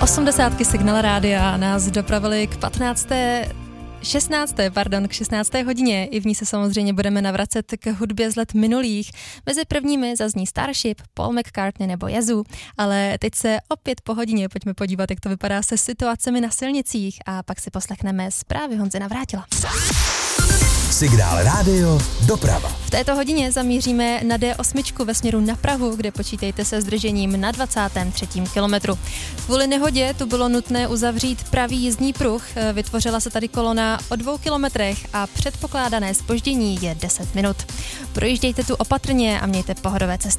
80 Signál Rádia nás dopravili k 16. hodině. I v ní se samozřejmě budeme navracet k hudbě z let minulých. Mezi prvními zazní Starship, Paul McCartney nebo Yazoo. Ale teď se opět po hodině pojďme podívat, jak to vypadá se situacemi na silnicích a pak si poslechneme zprávy Honzy Navrátila. Signál Rádio doprava. V této hodině zamíříme na D8 ve směru na Prahu, kde počítejte se zdržením na 23. kilometru. Kvůli nehodě tu bylo nutné uzavřít pravý jízdní pruh. Vytvořila se tady kolona o 2 kilometrech a předpokládané zpoždění je 10 minut. Projíždějte tu opatrně a mějte pohodové cesty.